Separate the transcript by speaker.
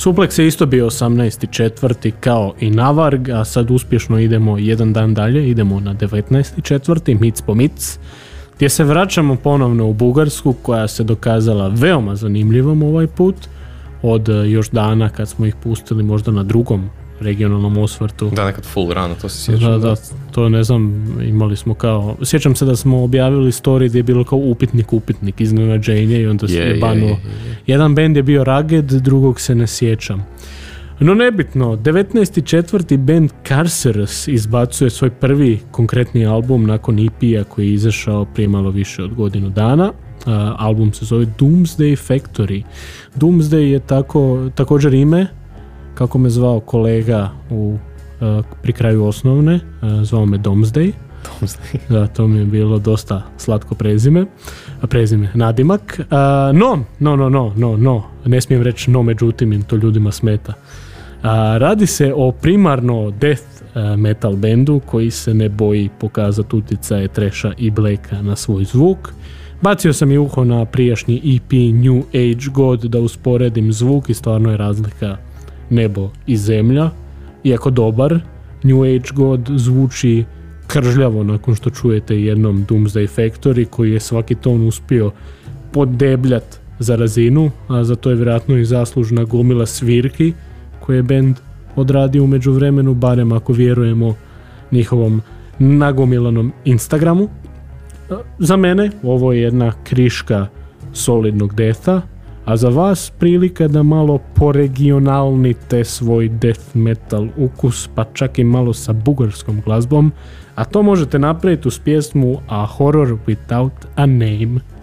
Speaker 1: Suplex je isto bio 18.4. kao i Navarg, a sad uspješno idemo jedan dan dalje, idemo na 19.4. mic po mic, gdje se vraćamo ponovno u Bugarsku, koja se dokazala veoma zanimljivom ovaj put, od još dana kad smo ih pustili možda na drugom regionalnom osvrtu.
Speaker 2: Da, nekad full run, to se sjećam.
Speaker 1: Da, to ne znam, imali smo kao, sjećam se da smo objavili story gdje je bilo kao upitnik, iznenađenje i onda se je banuo. Jedan band je bio Rugged, drugog se ne sjećam. No nebitno, 19.4. band Carcerus izbacuje svoj prvi konkretni album nakon EP-a koji je izašao prije malo više od godinu dana. Album se zove Doomsday Factory. Doomsday je također ime kako me zvao kolega pri kraju osnovne, zvao me Domsday. Da, to mi je bilo dosta slatko prezime, nadimak. No, ne smijem reći no, međutim, to ljudima smeta. Radi se o primarno death metal bendu koji se ne boji pokazati utjecaje Thrasha i Blakea na svoj zvuk. Bacio sam i uho na prijašnji EP New Age God da usporedim zvuk i stvarno je razlika nebo i zemlja. Iako dobar, New Age God zvuči kržljavo nakon što čujete jednom Doomsday Factory koji je svaki ton uspio podebljat za razinu, a za to je vjerojatno i zaslužna gomila svirki koje je band odradio u međuvremenu, barem ako vjerujemo njihovom nagomilanom Instagramu. Za mene ovo je jedna kriška solidnog deatha, a za vas prilika da malo poregionalnite svoj death metal ukus, pa čak i malo sa bugarskom glazbom, a to možete napraviti uz pjesmu A Horror Without a Name.